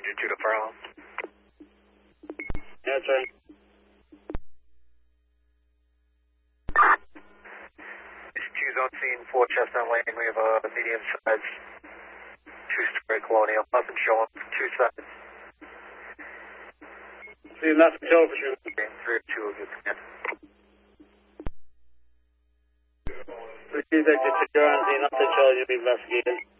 2 to Farlow. Yeah, that's right. It's 2's on scene, 4 Chestnut Lane. We have a medium size 2-story colonial. Nothing showing from 2 sides. See, nothing to overshoot. 3 or 2 will get command. Receive exit secure on scene, nothing shows you'll be investigated.